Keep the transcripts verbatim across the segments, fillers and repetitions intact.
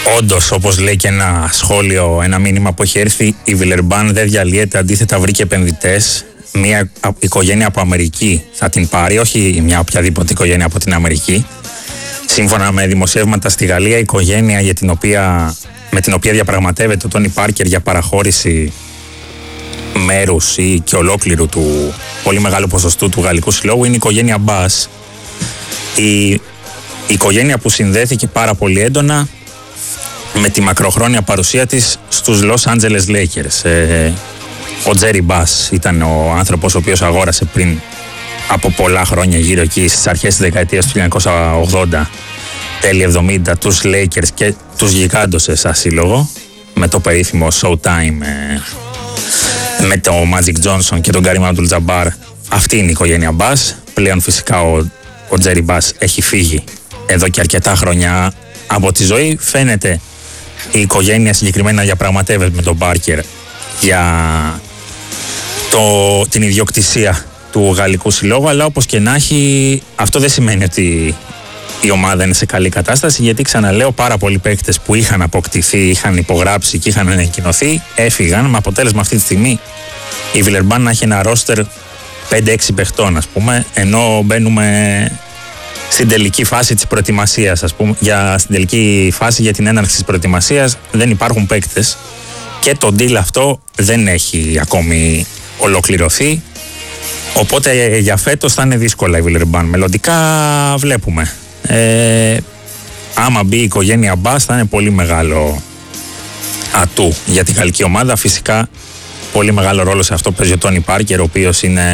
Όντως, όπως λέει και ένα σχόλιο, ένα μήνυμα που έχει έρθει, η Βιλερμπάν δεν διαλύεται, αντίθετα βρήκε επενδυτές. Μια οικογένεια από Αμερική θα την πάρει, όχι μια οποιαδήποτε οικογένεια από την Αμερική. Σύμφωνα με δημοσιεύματα στη Γαλλία, η οικογένεια για την οποία, με την οποία διαπραγματεύεται ο Τόνι Πάρκερ για παραχώρηση μέρους ή και ολόκληρου του πολύ μεγάλου ποσοστού του Γαλλικού Συλλόγου είναι η οικογένεια Μπάς. Η, η οικογένεια που συνδέθηκε πάρα πολύ έντονα με τη μακροχρόνια παρουσία της στους Los Angeles Lakers. Ε, ο Τζέρι Μπάς ήταν ο άνθρωπος ο οποίος αγόρασε πριν από πολλά χρόνια, γύρω εκεί στις αρχές της δεκαετίας του χίλια εννιακόσια ογδόντα, τέλη εβδομήντα, τους Lakers και τους γιγάντωσε σαν σύλλογο με το περίφημο Showtime, ε, με το Magic Johnson και τον Kareem Abdul-Jabbar. Αυτή είναι η οικογένεια Μπάς. Πλέον φυσικά ο, ο Τζέρι Μπάς έχει φύγει εδώ και αρκετά χρόνια από τη ζωή. Φαίνεται η οικογένεια συγκεκριμένα διαπραγματεύεται με τον Πάρκερ για το, την ιδιοκτησία του Γαλλικού Συλλόγου, αλλά όπως και να έχει, αυτό δεν σημαίνει ότι η ομάδα είναι σε καλή κατάσταση, γιατί ξαναλέω, πάρα πολλοί παίκτες που είχαν αποκτηθεί, είχαν υπογράψει και είχαν ανακοινωθεί έφυγαν, με αποτέλεσμα αυτή τη στιγμή η Βιλερμπάν να έχει ένα ρόστερ πέντε έξι παιχτών, ας πούμε, ενώ μπαίνουμε στην τελική φάση της προετοιμασίας, ας πούμε, για, στην τελική φάση για την έναρξη της προετοιμασίας δεν υπάρχουν παίκτες και το deal αυτό δεν έχει ακόμη ολοκληρωθεί. Οπότε για φέτος θα είναι δύσκολα η Βιλερμπάν. Μελλοντικά βλέπουμε. Ε, άμα μπει η οικογένεια Μπάς θα είναι πολύ μεγάλο ατού για την γαλλική ομάδα. Φυσικά πολύ μεγάλο ρόλο σε αυτό παίζει ο Τόνι Πάρκερ, ο οποίος είναι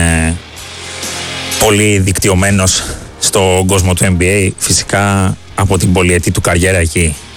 πολύ δικτυωμένος στον κόσμο του N B A, φυσικά από την πολυετή του καριέρα εκεί.